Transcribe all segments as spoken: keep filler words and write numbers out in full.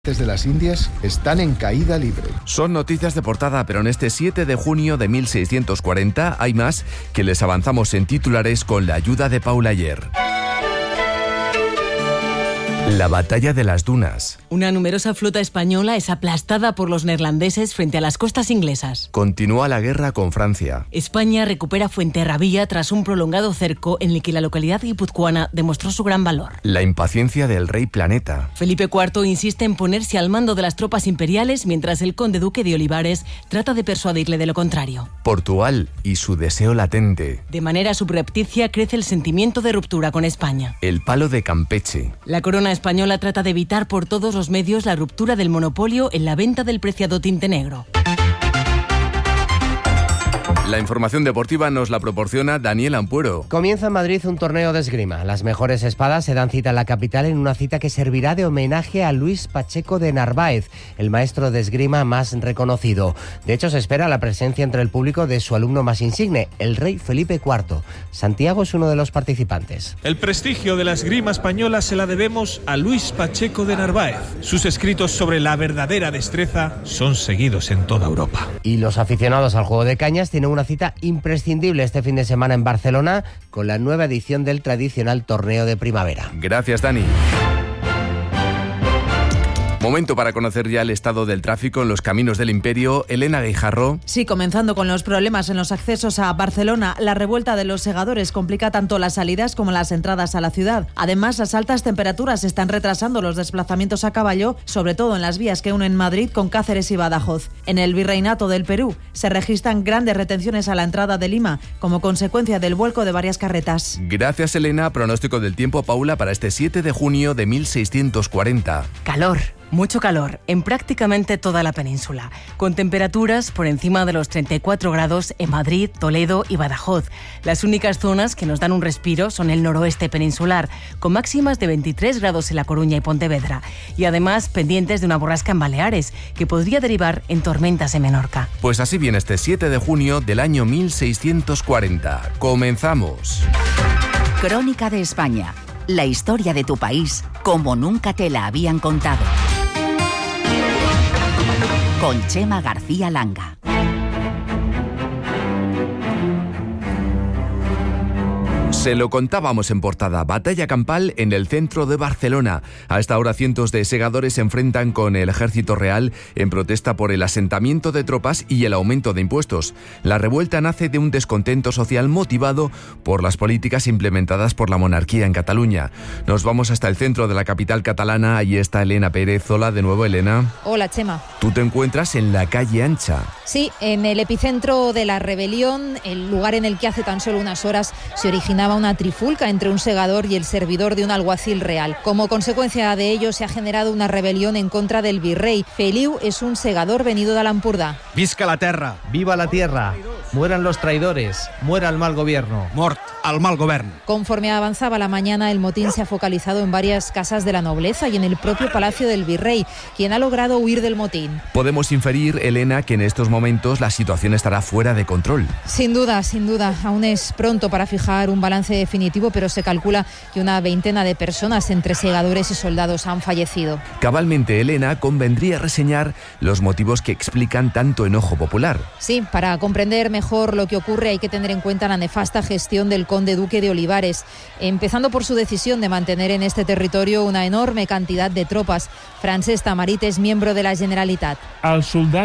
de las Indias están en caída libre. Son noticias de portada, pero en este siete de junio de mil seiscientos cuarenta hay más que les avanzamos en titulares con la ayuda de Paula Ayer. La batalla de las dunas. Una numerosa flota española es aplastada por los neerlandeses frente a las costas inglesas. Continúa la guerra con Francia. España recupera Fuenterrabía tras un prolongado cerco en el que la localidad guipuzcoana demostró su gran valor. La impaciencia del rey Planeta. Felipe cuarto insiste en ponerse al mando de las tropas imperiales mientras el conde duque de Olivares trata de persuadirle de lo contrario. Portugal y su deseo latente. De manera subrepticia crece el sentimiento de ruptura con España. El palo de Campeche. La corona española trata de evitar por todos los medios la ruptura del monopolio en la venta del preciado tinte negro. La información deportiva nos la proporciona Daniel Ampuero. Comienza en Madrid un torneo de esgrima. Las mejores espadas se dan cita en la capital en una cita que servirá de homenaje a Luis Pacheco de Narváez, el maestro de esgrima más reconocido. De hecho, se espera la presencia entre el público de su alumno más insigne, el rey Felipe cuarto. Santiago es uno de los participantes. El prestigio de la esgrima española se la debemos a Luis Pacheco de Narváez. Sus escritos sobre la verdadera destreza son seguidos en toda Europa. Y los aficionados al juego de cañas tienen una cita imprescindible este fin de semana en Barcelona con la nueva edición del tradicional torneo de primavera. Gracias, Dani. Momento para conocer ya el estado del tráfico en los caminos del Imperio. Elena Guijarro. Sí, comenzando con los problemas en los accesos a Barcelona. La revuelta de los segadores complica tanto las salidas como las entradas a la ciudad. Además, las altas temperaturas están retrasando los desplazamientos a caballo, sobre todo en las vías que unen Madrid con Cáceres y Badajoz. En el Virreinato del Perú se registran grandes retenciones a la entrada de Lima, como consecuencia del vuelco de varias carretas. Gracias, Elena. Pronóstico del tiempo, Paula, para este siete de junio de mil seiscientos cuarenta. Calor. Mucho calor en prácticamente toda la península, con temperaturas por encima de los treinta y cuatro grados en Madrid, Toledo y Badajoz. Las únicas zonas que nos dan un respiro son el noroeste peninsular, con máximas de veintitrés grados en La Coruña y Pontevedra, y además pendientes de una borrasca en Baleares, que podría derivar en tormentas en Menorca. Pues así viene este siete de junio del año mil seiscientos cuarenta. ¡Comenzamos! Crónica de España. La historia de tu país como nunca te la habían contado. Con Chema García Langa. Se lo contábamos en portada. Batalla campal en el centro de Barcelona. A esta hora cientos de segadores se enfrentan con el ejército real en protesta por el asentamiento de tropas y el aumento de impuestos. La revuelta nace de un descontento social motivado por las políticas implementadas por la monarquía en Cataluña. Nos vamos hasta el centro de la capital catalana. Allí está Elena Pérez. Hola de nuevo, Elena. Hola, Chema. Tú te encuentras en la calle Ancha. Sí, en el epicentro de la rebelión, el lugar en el que hace tan solo unas horas se originaba una trifulca entre un segador y el servidor de un alguacil real. Como consecuencia de ello se ha generado una rebelión en contra del virrey. Feliu es un segador venido de l'Empordà. Visca la terra, viva la tierra, mueran los traidores, muera el mal gobierno. Mort al mal govern. Conforme avanzaba la mañana, el motín se ha focalizado en varias casas de la nobleza y en el propio palacio del virrey, quien ha logrado huir del motín. Podemos inferir, Elena, que en estos momentos la situación estará fuera de control. Sin duda, sin duda. Aún es pronto para fijar un balance definitivo, pero se calcula que una veintena de personas entre segadores y soldados han fallecido. Cabalmente, Elena, convendría reseñar los motivos que explican tanto enojo popular. Sí, para comprender mejor lo que ocurre hay que tener en cuenta la nefasta gestión del conde duque de Olivares, empezando por su decisión de mantener en este territorio una enorme cantidad de tropas. Francesc Tamarit es miembro de la Generalitat. Los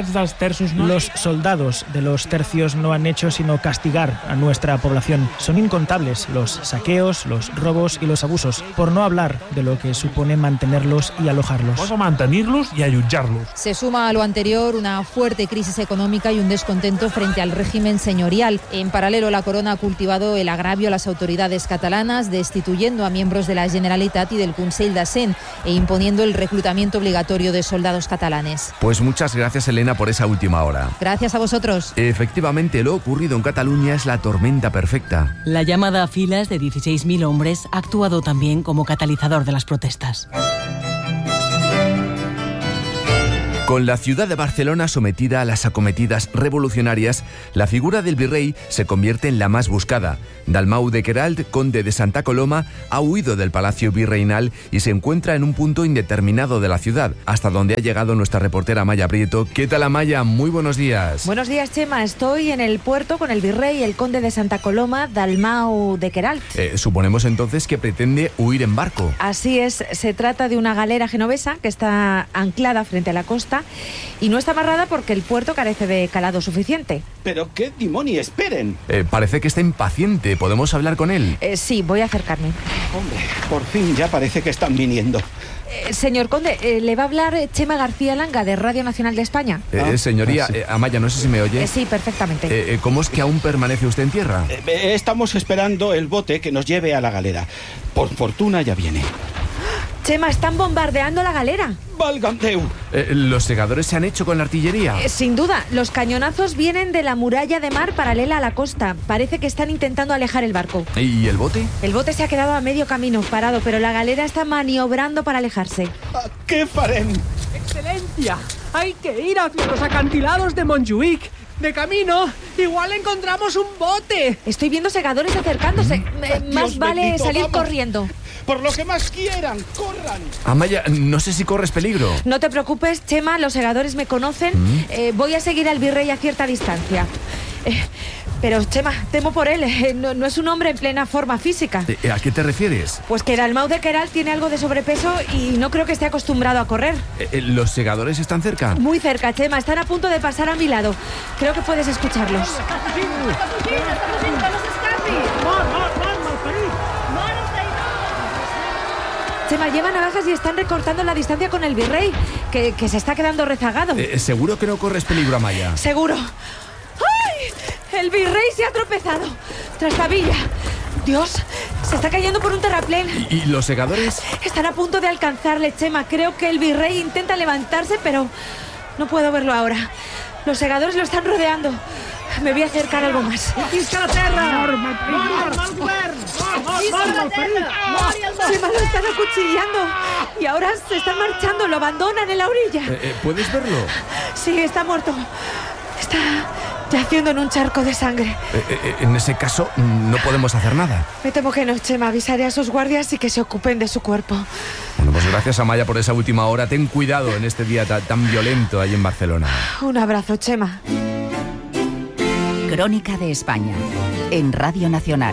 soldados de los tercios no han hecho sino castigar a nuestra población. Son incontables los saqueos, los robos y los abusos, por no hablar de lo que supone mantenerlos y alojarlos. Vamos a mantenerlos y allotjarlos. Se suma a lo anterior una fuerte crisis económica y un descontento frente al régimen señorial. En paralelo, la corona ha cultivado el agravio a las autoridades catalanas, destituyendo a miembros de la Generalitat y del Consell de Cent e imponiendo el reclutamiento obligatorio de soldados catalanes. Pues muchas gracias, Elena, por esa última hora. Gracias a vosotros. Efectivamente, lo ocurrido en Cataluña es la tormenta perfecta. La llamada a filas de dieciséis mil hombres ha actuado también como catalizador de las protestas. Con la ciudad de Barcelona sometida a las acometidas revolucionarias, la figura del virrey se convierte en la más buscada. Dalmau de Queralt, conde de Santa Coloma, ha huido del palacio virreinal y se encuentra en un punto indeterminado de la ciudad, hasta donde ha llegado nuestra reportera Amaya Prieto. ¿Qué tal, Amaya? Muy buenos días. Buenos días, Chema. Estoy en el puerto con el virrey y el conde de Santa Coloma, Dalmau de Queralt. Eh, suponemos entonces que pretende huir en barco. Así es, se trata de una galera genovesa que está anclada frente a la costa y no está amarrada porque el puerto carece de calado suficiente. ¿Pero qué demonio? ¡Esperen! Eh, parece que está impaciente. ¿Podemos hablar con él? Eh, sí, voy a acercarme. Hombre, por fin ya parece que están viniendo. Eh, señor conde, eh, le va a hablar Chema García Langa, de Radio Nacional de España. Eh, ah, señoría, ah, sí. eh, Amaya, no sé si me oye. Eh, sí, perfectamente. Eh, eh, ¿Cómo es que aún permanece usted en tierra? Eh, estamos esperando el bote que nos lleve a la galera. Por fortuna ya viene. Chema, están bombardeando la galera. ¡Valgan Déu! Eh, ¿Los segadores se han hecho con la artillería? Eh, sin duda, los cañonazos vienen de la muralla de mar paralela a la costa. Parece que están intentando alejar el barco. ¿Y el bote? El bote se ha quedado a medio camino, parado, pero la galera está maniobrando para alejarse. ¿Qué farem? ¡Excelencia! Hay que ir hacia los acantilados de Montjuïc. De camino, igual encontramos un bote. Estoy viendo segadores acercándose. ¿Mm? Más Dios vale bendito, salir vamos. corriendo. Por lo que más quieran, corran. Amaya, no sé si corres peligro. No te preocupes, Chema, los segadores me conocen. ¿Mm? Eh, voy a seguir al virrey a cierta distancia. Eh, pero, Chema, temo por él. Eh, no, no es un hombre en plena forma física. Eh, ¿A qué te refieres? Pues que Dalmau de Queralt tiene algo de sobrepeso y no creo que esté acostumbrado a correr. Eh, ¿Los segadores están cerca? Muy cerca, Chema. Están a punto de pasar a mi lado. Creo que puedes escucharlos. Chema, llevan navajas y están recortando la distancia con el virrey, que, que se está quedando rezagado. Eh, ¿Seguro que no corres peligro, Amaya? Seguro. ¡Ay! El virrey se ha tropezado. Trastabilla. Dios, se está cayendo por un terraplén. ¿Y, ¿Y los segadores? Están a punto de alcanzarle, Chema. Creo que el virrey intenta levantarse, pero no puedo verlo ahora. Los segadores lo están rodeando. Me voy a acercar algo más. Chema, lo están acuchillando. Y ahora se están marchando, lo abandonan en la orilla. Eh, eh, ¿Puedes verlo? Sí, está muerto. Está yaciendo en un charco de sangre. Eh, eh, en ese caso, no podemos hacer nada. Me temo que no, Chema. Avisaré a esos guardias y que se ocupen de su cuerpo. Bueno, pues gracias, Amaya, por esa última hora. Ten cuidado en este día tan, tan violento ahí en Barcelona. Un abrazo, Chema. Crónica de España, en Radio Nacional.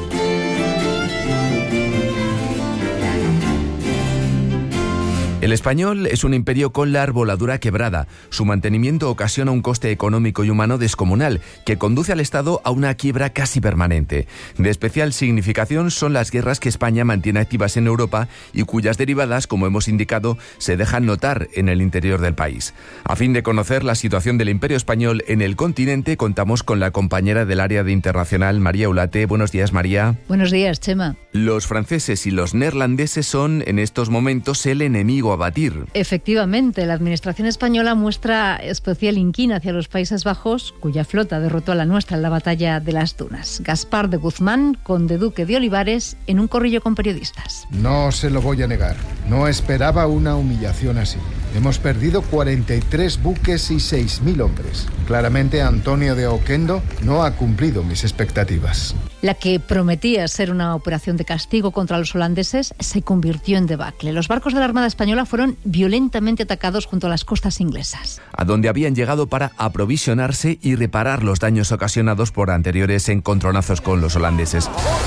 El español es un imperio con la arboladura quebrada. Su mantenimiento ocasiona un coste económico y humano descomunal, que conduce al Estado a una quiebra casi permanente. De especial significación son las guerras que España mantiene activas en Europa y cuyas derivadas, como hemos indicado, se dejan notar en el interior del país. A fin de conocer la situación del imperio español en el continente, contamos con la compañera del área de internacional, María Ulate. Buenos días, María. Buenos días, Chema. Los franceses y los neerlandeses son, en estos momentos, el enemigo a batir. Efectivamente, la administración española muestra especial inquina hacia los Países Bajos, cuya flota derrotó a la nuestra en la batalla de las Dunas. Gaspar de Guzmán, conde duque de Olivares, en un corrillo con periodistas. No se lo voy a negar. No esperaba una humillación así. Hemos perdido cuarenta y tres buques y seis mil hombres. Claramente Antonio de Oquendo no ha cumplido mis expectativas. La que prometía ser una operación de castigo contra los holandeses se convirtió en debacle. Los barcos de la Armada Española fueron violentamente atacados junto a las costas inglesas, a donde habían llegado para aprovisionarse y reparar los daños ocasionados por anteriores encontronazos con los holandeses.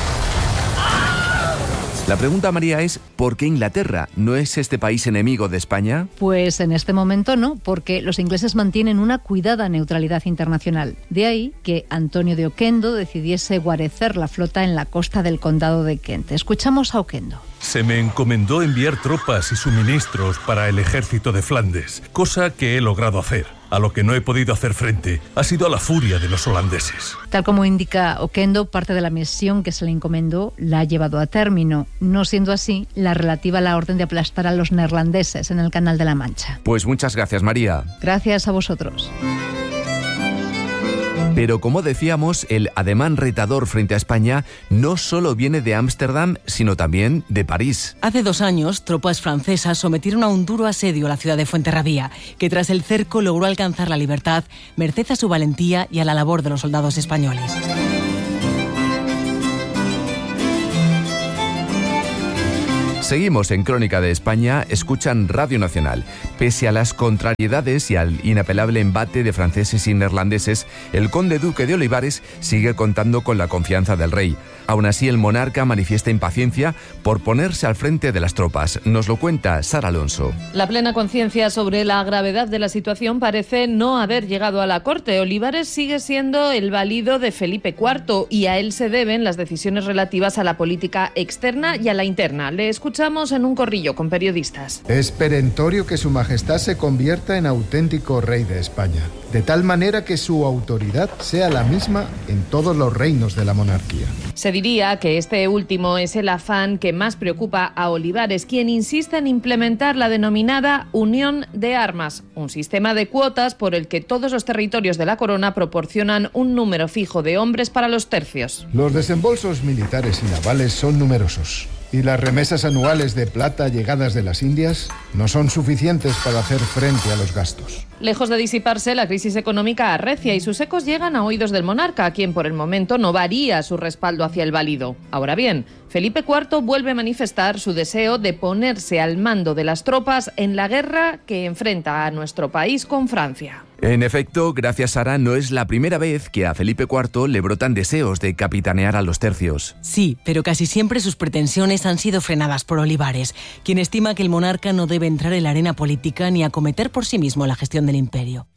La pregunta, María, es ¿por qué Inglaterra? ¿No es este país enemigo de España? Pues en este momento no, porque los ingleses mantienen una cuidada neutralidad internacional. De ahí que Antonio de Oquendo decidiese guarecer la flota en la costa del condado de Kent. Escuchamos a Oquendo. Se me encomendó enviar tropas y suministros para el ejército de Flandes, cosa que he logrado hacer. A lo que no he podido hacer frente ha sido a la furia de los holandeses. Tal como indica Oquendo, parte de la misión que se le encomendó la ha llevado a término, no siendo así la relativa a la orden de aplastar a los neerlandeses en el Canal de la Mancha. Pues muchas gracias, María. Gracias a vosotros. Pero como decíamos, el ademán retador frente a España no solo viene de Ámsterdam, sino también de París. Hace dos años, tropas francesas sometieron a un duro asedio a la ciudad de Fuenterrabía, que tras el cerco logró alcanzar la libertad, merced a su valentía y a la labor de los soldados españoles. Seguimos en Crónica de España, escuchan Radio Nacional. Pese a las contrariedades y al inapelable embate de franceses y neerlandeses, el conde duque de Olivares sigue contando con la confianza del rey. Aún así, el monarca manifiesta impaciencia por ponerse al frente de las tropas. Nos lo cuenta Sara Alonso. La plena conciencia sobre la gravedad de la situación parece no haber llegado a la corte. Olivares sigue siendo el valido de Felipe cuarto y a él se deben las decisiones relativas a la política externa y a la interna. Le escuchamos en un corrillo con periodistas. Es perentorio que su majestad se convierta en auténtico rey de España, de tal manera que su autoridad sea la misma en todos los reinos de la monarquía. Se diría que este último es el afán que más preocupa a Olivares, quien insiste en implementar la denominada Unión de Armas, un sistema de cuotas por el que todos los territorios de la corona proporcionan un número fijo de hombres para los tercios. Los desembolsos militares y navales son numerosos, y las remesas anuales de plata llegadas de las Indias no son suficientes para hacer frente a los gastos. Lejos de disiparse, la crisis económica arrecia y sus ecos llegan a oídos del monarca, quien por el momento no varía su respaldo hacia el válido. Ahora bien, Felipe cuarto vuelve a manifestar su deseo de ponerse al mando de las tropas en la guerra que enfrenta a nuestro país con Francia. En efecto, gracias Sara, no es la primera vez que a Felipe cuarto le brotan deseos de capitanear a los tercios. Sí, pero casi siempre sus pretensiones han sido frenadas por Olivares, quien estima que el monarca no debe entrar en la arena política ni acometer por sí mismo la gestión del imperio.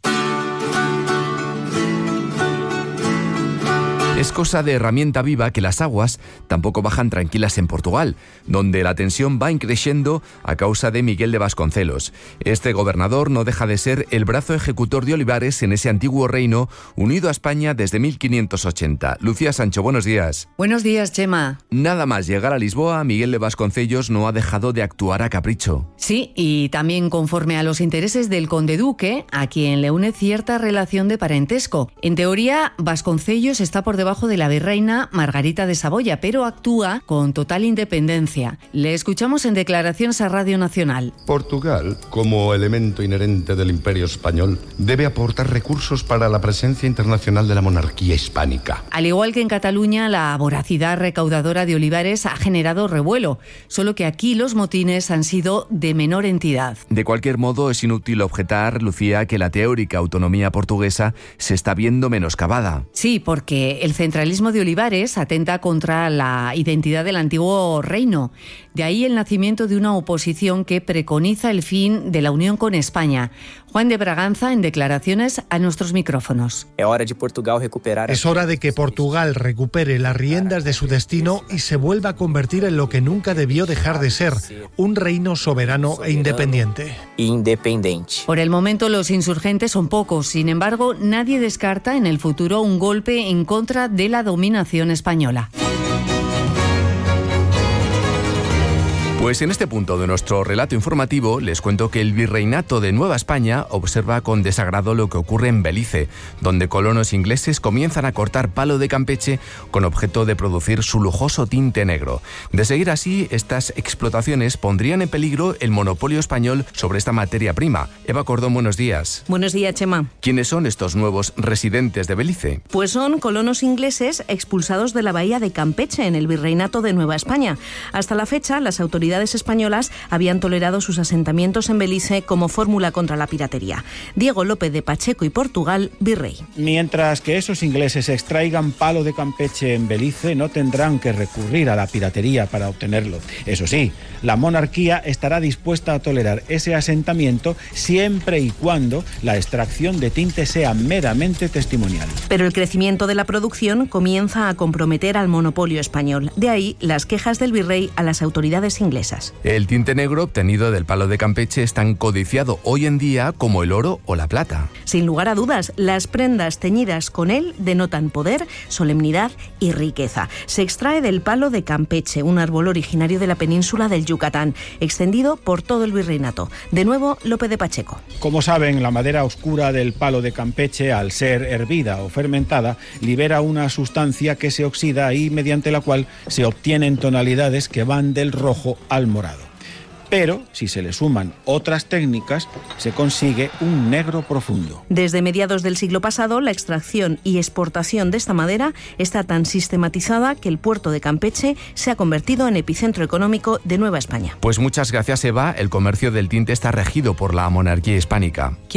Es cosa de herramienta viva que las aguas tampoco bajan tranquilas en Portugal, donde la tensión va increciendo a causa de Miguel de Vasconcelos. Este gobernador no deja de ser el brazo ejecutor de Olivares en ese antiguo reino unido a España desde mil quinientos ochenta. Lucía Sancho, buenos días. Buenos días, Chema. Nada más llegar a Lisboa, Miguel de Vasconcelos no ha dejado de actuar a capricho. Sí, y también conforme a los intereses del conde duque, a quien le une cierta relación de parentesco. En teoría, Vasconcelos está por debajo de la virreina Margarita de Saboya, pero actúa con total independencia. Le escuchamos en declaraciones a Radio Nacional. Portugal, como elemento inherente del Imperio Español, debe aportar recursos para la presencia internacional de la monarquía hispánica. Al igual que en Cataluña, la voracidad recaudadora de Olivares ha generado revuelo, solo que aquí los motines han sido de menor entidad. De cualquier modo, es inútil objetar, Lucía, que la teórica autonomía portuguesa se está viendo menoscabada. Sí, porque el centralismo de Olivares atenta contra la identidad del antiguo reino. De ahí el nacimiento de una oposición que preconiza el fin de la unión con España. Juan de Braganza en declaraciones a nuestros micrófonos. Es hora de Portugal recuperar. Es hora de que Portugal recupere las riendas de su destino y se vuelva a convertir en lo que nunca debió dejar de ser, un reino soberano e independiente. Independiente. Por el momento los insurgentes son pocos, sin embargo, nadie descarta en el futuro un golpe en contra de la dominación española. Pues en este punto de nuestro relato informativo les cuento que el Virreinato de Nueva España observa con desagrado lo que ocurre en Belice, donde colonos ingleses comienzan a cortar palo de Campeche con objeto de producir su lujoso tinte negro. De seguir así, estas explotaciones pondrían en peligro el monopolio español sobre esta materia prima. Eva Cordón, buenos días. Buenos días, Chema. ¿Quiénes son estos nuevos residentes de Belice? Pues son colonos ingleses expulsados de la bahía de Campeche en el Virreinato de Nueva España. Hasta la fecha, las autoridades autoridades españolas habían tolerado sus asentamientos en Belice como fórmula contra la piratería. Diego López de Pacheco y Portugal, virrey. Mientras que esos ingleses extraigan palo de Campeche en Belice, no tendrán que recurrir a la piratería para obtenerlo. Eso sí, la monarquía estará dispuesta a tolerar ese asentamiento siempre y cuando la extracción de tinte sea meramente testimonial. Pero el crecimiento de la producción comienza a comprometer al monopolio español. De ahí las quejas del virrey a las autoridades inglesas. inglesas. El tinte negro obtenido del palo de Campeche es tan codiciado hoy en día como el oro o la plata. Sin lugar a dudas, las prendas teñidas con él denotan poder, solemnidad y riqueza. Se extrae del palo de Campeche, un árbol originario de la península del Yucatán, extendido por todo el virreinato. De nuevo, Lope de Pacheco. Como saben, la madera oscura del palo de Campeche, al ser hervida o fermentada, libera una sustancia que se oxida y mediante la cual se obtienen tonalidades que van del rojo al morado. Pero, si se le suman otras técnicas, se consigue un negro profundo. Desde mediados del siglo pasado, la extracción y exportación de esta madera está tan sistematizada que el puerto de Campeche se ha convertido en epicentro económico de Nueva España. Pues muchas gracias, Eva. El comercio del tinte está regido por la monarquía hispánica.